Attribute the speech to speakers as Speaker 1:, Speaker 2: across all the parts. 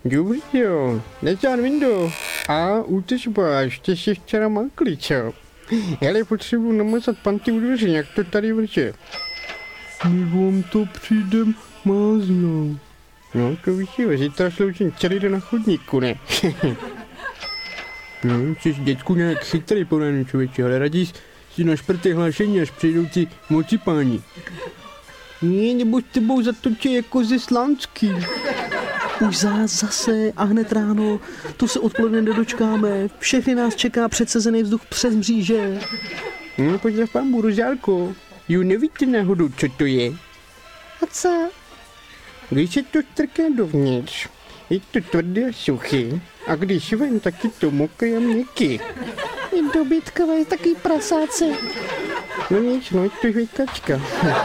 Speaker 1: Dobrý jo, Nathan Window. A útržba, ještě si včera makli, co? Hele, potřebuji namazat panty u dveře, jak to tady vrže. My vám to přijdem máznout. No, to víš jo, zítra sloužím celý den na chodníku, ne? No, jsi děcku nějak chytrý po ránu, člověče, ale raději si na šprty hlášení, až přijdou ti mocipáni. Ne, nebo s tebou zatočí jako ze Slánský.
Speaker 2: Už zase a hned ráno, tu se odpoledne nedočkáme, všechny nás čeká předsezený vzduch přes mříže.
Speaker 1: No, pozdrav pán Buružálko. Jo, nevíte náhodou, co to je?
Speaker 2: A co?
Speaker 1: Když se to strká dovnitř, je to tvrdé a suchý, a když ven, tak je to mokré a měkký.
Speaker 2: Je dobytkové, takový prasáce.
Speaker 1: No nic, no je to žvětačka.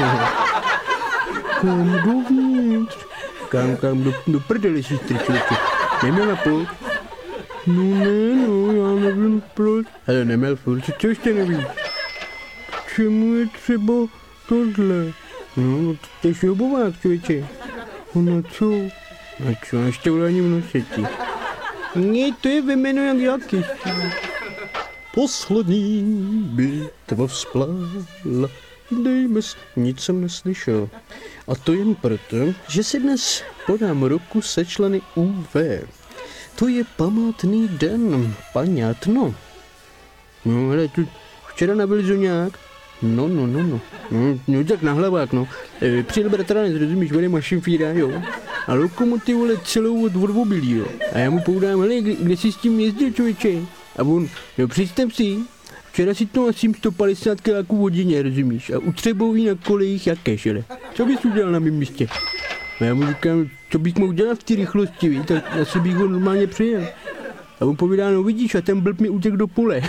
Speaker 1: Kam dovnitř? Kam, do prdele si strčíte. Neměla půl? No, já nevím proč. Ale neměl furt, co ještě nevím? Čemu je třeba tohle? No, to je šroubovák, člověče. No co? A co, ještě ulání v noseti? Ne, to je vymeno jak jaký. Poslední bitva vzplála. Dejme s... Nic jsem neslyšel. A to jen proto, že si dnes podám ruku se členy UV. To je památný den, paňátno. No, hele, tu včera nabil nějak. No. No, tak na hlavák, no. Přijel bratranec, rozumíš, vede mašinfíra, jo. A lokomotivu let celou od odvobilí, jo. A já mu poudám, hele, kde jsi s tím jezdil, člověče? A on, jo, představ si, včera si to asi 150 kiláků v hodině, rozumíš? A utřeboují na kolejích jaké, šele. Co bys udělal na mém místě? A já mu říkám, co bych mohl dělat v té rychlosti, víš? Tak asi bych ho normálně přijel. A on povídá, no vidíš, a ten blb mi utěk do pole.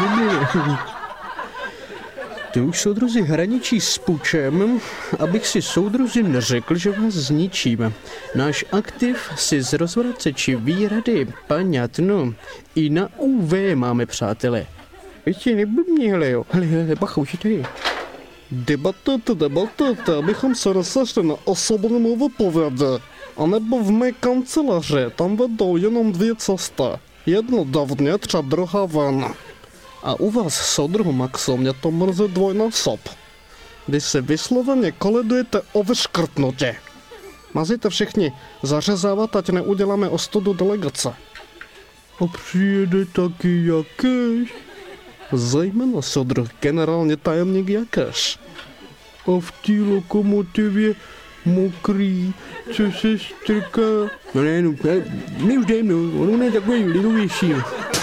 Speaker 1: Ty už soudruzi hraničí s pučem, abych si soudruzi neřekl, že vás zničím. Náš aktiv si z rozvraceči výrady, paňatno, i na UV máme, přátelé. Ještě neblbni, hele jo, hele, bacha, už je tady. Debatujte, abychom se rozešli na osobní vypovědi. A nebo v mé kanceláři, tam vedou jenom dvě cesty. Jedna dovnitř a druhá ven. A u vás, soudruhu Maxo, mě to mrzí dvojnásob. Když se vysloveně koledujete o vyškrtnutí. Mazíte všichni zařezávat, ať neuděláme ostudu delegace. A přijede taky Jakeš? Zejména soudruh generální tajemník Jakeš. A v té lokomotivě mokrý, co se strká. No ne, už dejme, on je takový lidovější.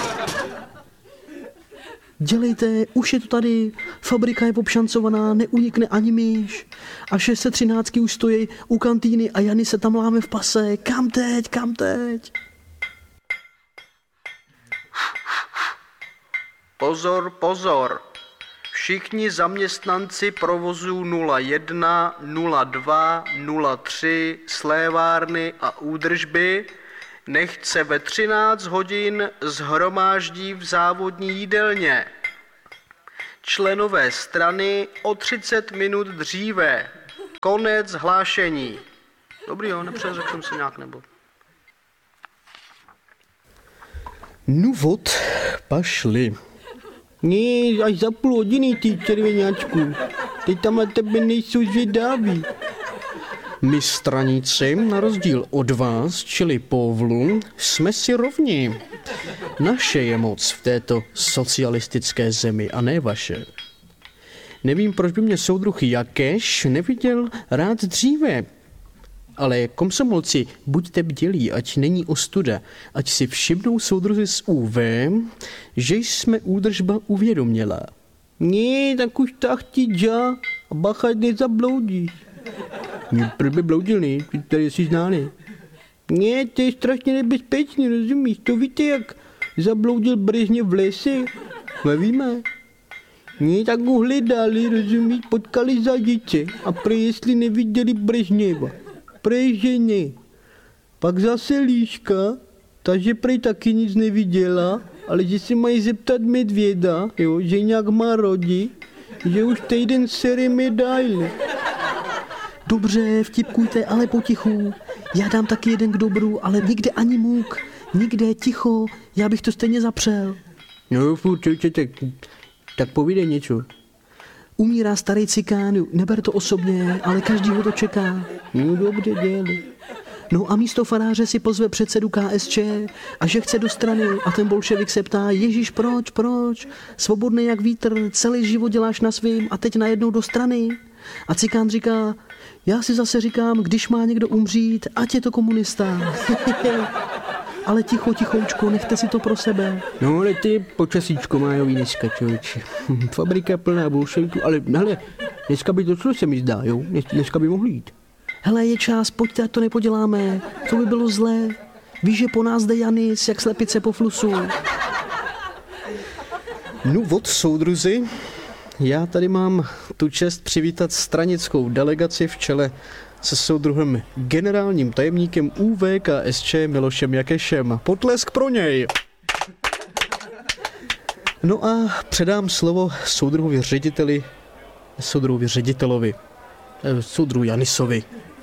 Speaker 2: Dělejte, už je to tady, fabrika je obšancovaná, neunikne ani myš. A 613 už stojí u kantýny a Jany se tam láme v pase. Kam teď?
Speaker 3: Pozor. Všichni zaměstnanci provozu 01, 02, 03, slévárny a údržby nechť se ve 13 hodin shromáždí v závodní jídelně. Členové strany o 30 minut dříve. Konec hlášení. Dobrý jo, nepřeřekl jsem se nějak nebo.
Speaker 1: No vod, pašli. Ne, až za půl hodiny, ty červeňáčku. Teď tam na tebe nejsou zvědaví. My straníci, na rozdíl od vás, čili povlu, jsme si rovni. Naše je moc v této socialistické zemi a ne vaše. Nevím, proč by mě soudruh Jakeš neviděl rád dříve. Ale komsomolci, buďte bdělí, ať není ostuda, ať si všimnou soudruzi z UV, že jsme údržba uvědoměla. Ne, tak už tak ti dža a bacha nezabloudíš. Proč by bloudil, ne? Tady jsi ználi. Ne, to je strašně nebezpečný, rozumíš? To víte, jak zabloudil Brežněv v lese? Nevíme. Ne, tak ho hledali, rozumíš? Potkali zadice a prej jestli neviděli Brežněva. Prej, že ne. Pak zase Líška, takže prej taky nic neviděla, ale že se mají zeptat medvěda, jo, že nějak má rodi, že už týden sere medaile.
Speaker 2: Dobře, vtipkujte, ale potichu. Já dám taky jeden k dobru, ale nikde ani muk. Nikde, ticho, já bych to stejně zapřel.
Speaker 1: No, furt, tak povídej něco.
Speaker 2: Umírá starý cikán, neber to osobně, ale každý ho to čeká.
Speaker 1: No, dobře, dělej.
Speaker 2: No a místo faráře si pozve předsedu KSČ a že chce do strany a ten bolševik se ptá, Ježíš, proč? Svobodný jak vítr, celý život děláš na svým a teď najednou do strany. A cikán říká, já si zase říkám, když má někdo umřít, ať je to komunista. Ale tichoučko, nechte si to pro sebe.
Speaker 1: No, ale ty počasíčko májový dneska, člověče. Fabrika plná bolševiků, ale hele, dneska by to šlo, se mi zdá, jo? Dneska by mohli jít.
Speaker 2: Hele, je čas, pojďte, ať to nepoděláme. To by bylo zlé. Víš, že po nás jde Janis, jak slepice po flusu.
Speaker 1: No od soudruzi, já tady mám tu čest přivítat stranickou delegaci v čele se soudruhem generálním tajemníkem UVKSČ Milošem Jakešem. Potlesk pro něj! No a předám slovo soudruhu Janisovi.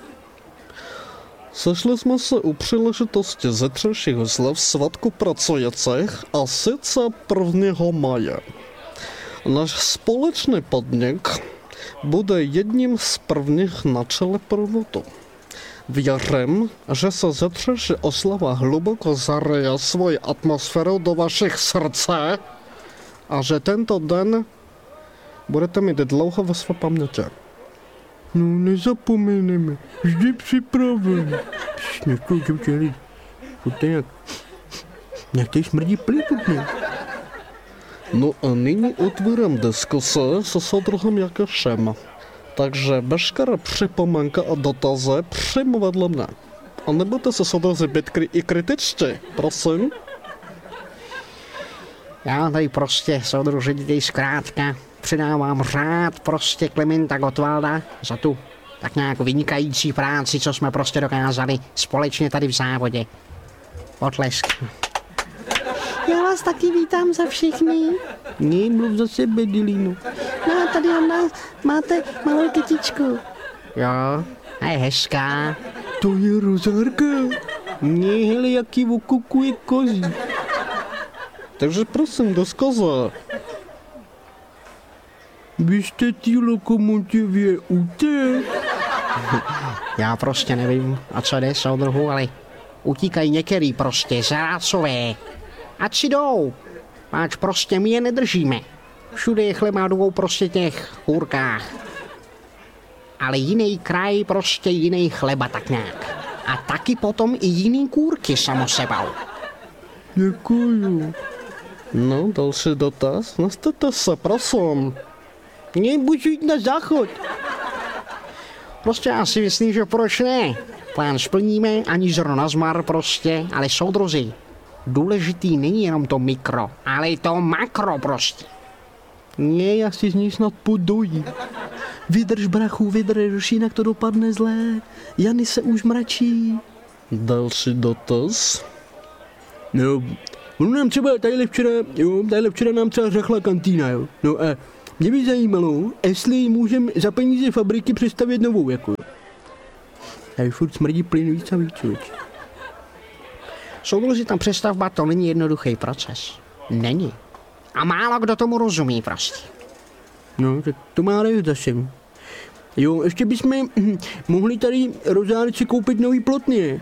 Speaker 1: Sešli jsme se u příležitosti zítřejšího slav svatku pracujících a sice 1. maje. Náš společný podnik bude jedním z prvních na čele provodu. Věřím, že se zítřejší oslava hluboko zaryje svoji atmosféru do vašich srdce a že tento den budete mít dlouho ve své paměti. No, nezapomeneme, vždy připraven.
Speaker 2: Jak ty smrdí plítutně.
Speaker 1: No a nyní otvírám diskuse se soudruhem Jakešem. Takže veškeré připomínky a dotazy přímo vedle mne. A nebudete se soudruzi být i kritičtí, prosím.
Speaker 4: Já tady prostě, soudruži, zkrátka předávám řád prostě Klementa Gottwalda za tu tak nějak vynikající práci, co jsme prostě dokázali společně tady v závodě. Potlesk.
Speaker 2: Já vás taky vítám za všechny.
Speaker 1: Mluv za sebe, Dilínu.
Speaker 2: No a tady máte malou kytičku.
Speaker 4: Jo, a je hezká.
Speaker 1: To je rozárka. Hele, jaký okukuje kozí. Takže prosím, do skoze. Vy jste tí lokomotivě utek.
Speaker 4: Já prostě nevím, a co jde, soudruhu, ale utíkají některý prostě zrácové. Ať si jdou, páč prostě my je nedržíme. Všude je chleba dvou prostě těch kůrkách. Ale jiný kraj, prostě jiný chleba tak nějak. A taky potom i jiný kůrky samosebou.
Speaker 1: Děkuju. No, další dotaz. Nastavte se, prosím. Nemůžu jít na záchod.
Speaker 4: Prostě já si myslím, že proč ne? Plán splníme, ani zrno na zmar prostě, ale soudruzi. Důležitý není jenom to mikro, ale i to makro prostě.
Speaker 1: Ne, já si z ní snad podojí.
Speaker 2: Vydrž, brachu, vydrž, jinak to dopadne zlé. Jany se už mračí.
Speaker 1: Další dotaz. No, on nám třeba tadyhle včera nám třeba řekla kantýna, jo. No a mě by zajímalo, jestli můžeme za peníze fabriky přestavět novou, jako. A furt smrdí plyn víc a víc, člověč.
Speaker 4: Soudruzi, ta přestavba to není jednoduchý proces. Není. A málo kdo tomu rozumí prostě.
Speaker 1: No, tak to má zase. Jo, ještě bychom mohli tady rozárci koupit nový plotny.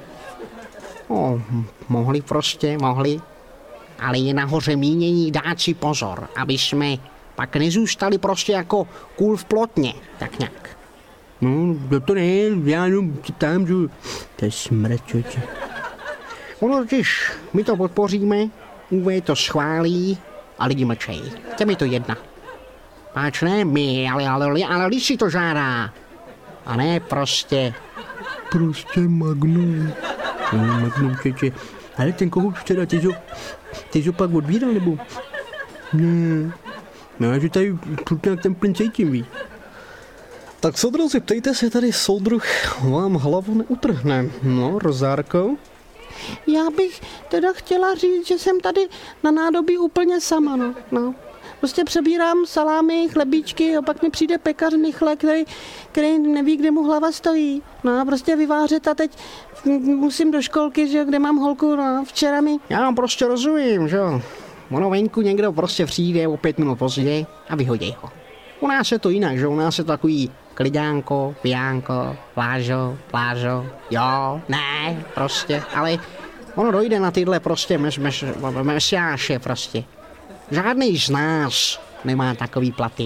Speaker 4: Mohli. Ale je nahoře mínění dát si pozor, aby jsme pak nezůstali prostě jako kůl v plotně, tak nějak.
Speaker 1: No, to ne, já jenom tam, že to je smrt, člověče.
Speaker 4: Ono totiž, my to podpoříme, UV to schválí a lidi mlčejí. Těm je to jedna. Páč ne my, ale lidi si to žádá. A ne prostě.
Speaker 1: Prostě Magnum. No, Magnum, člověče. Ale ten kohout včera, ty jsi pak odbíral, nebo? Ne. No, že tady nějak ten plyn cítím, ví. Tak soudruzi, ptejte se, tady soudruh vám hlavu neutrhne. No, Rozárko?
Speaker 2: Já bych teda chtěla říct, že jsem tady na nádobí úplně sama, no. Prostě přebírám salámy, chlebíčky a pak mi přijde pekař Michle, který neví, kde mu hlava stojí. No a prostě vyvářet a teď musím do školky, že jo, kde mám holku, no včera mi...
Speaker 4: Já vám prostě rozumím, že jo. Ono venku někdo prostě přijde o 5 minut později a vyhodí ho. U nás je to jinak, že u nás je to takový klidánko, pijánko, plážo, jo, ne, prostě, ale ono dojde na tyhle prostě mesiáše prostě. Žádný z nás nemá takový platy.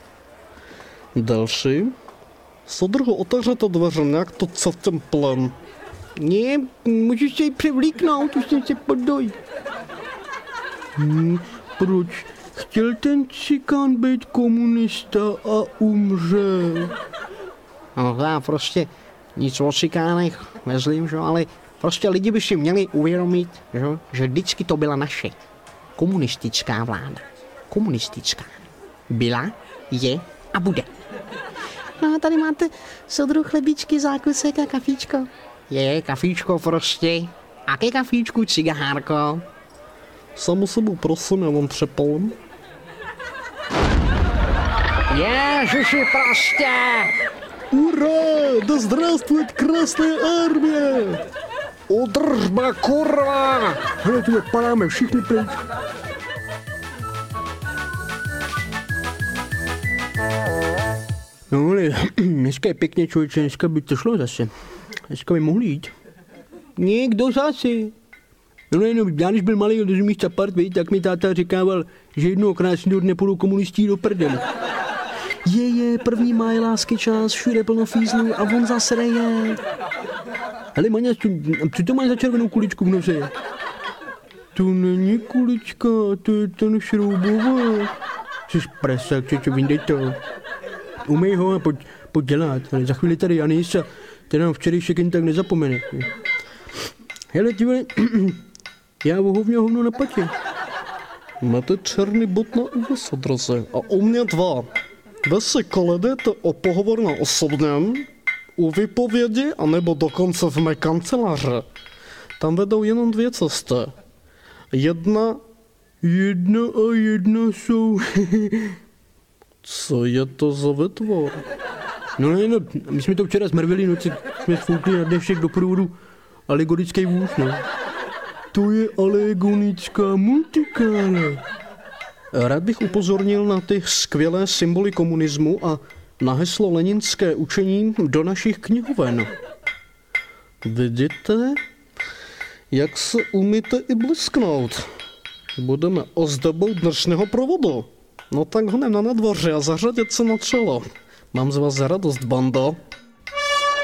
Speaker 1: Další. Soudruhu, otevřete dveře, nějak to celkem plem.
Speaker 2: Ne, můžeš se jí převlíknout, už jsem se podoj.
Speaker 1: Proč? Chtěl ten cikán být komunista a umřel.
Speaker 4: No já prostě nic o cikánech nezlím, že? Ale prostě lidi by si měli uvědomit, že vždycky to byla naše komunistická vláda. Komunistická. Byla, je a bude.
Speaker 2: No a tady máte soudruh chlebíčky, zákusek a kafíčko.
Speaker 4: Je kafíčko prostě. A ke kafíčku cigárko.
Speaker 1: Samo sebou prosím, já vám přepalím.
Speaker 4: Ježiši prostě!
Speaker 1: Ура! Да здравствует Красная Армия!
Speaker 4: Udržba, kurva!
Speaker 1: Hele, tu padáme všichni pryč. No ale dneska je pěkně, člověče, dneska by to šlo zase. Dneska by mohli jít. Někdo zase. No jenom, já když byl malý, rozumíš, Capart, tak mi táta říkával, že jednoho krásného dne půjdou komunistí do prdele.
Speaker 2: Je, první máj lásky čas, všude plno fízlů a on zase reje.
Speaker 1: Hele, Maňa, co to máš za červenou kuličku v nose? To není kulička, to je ten šroubovák. Jsi prasák, čo vyndej to. Umej ho a pojď dělat, ale za chvíli tady Janis a ten nám včerejšek jen tak nezapomene. Hele, ty vole, já hovno na patě. Máte černý bod na úvaz odraze a u mě 2. Vy si kladete o pohovor na osobním, u výpovědi, anebo dokonce v mé kanceláře. Tam vedou jenom 2 cesty. Jedna jsou... Co je to za vytvor? No, my jsme to včera zmrvili, noci jsme sfoukli na dnešek do průvodu alegorický vůz, no. To je alegonická multikála. Rád bych upozornil na ty skvělé symboly komunismu a na heslo leninské učení do našich knihoven. Vidíte, jak se umíte i blesknout. Budeme ozdobou dnešního provodu. No tak hned na dvoře a zařadit se na čelo. Mám z vás radost, bando.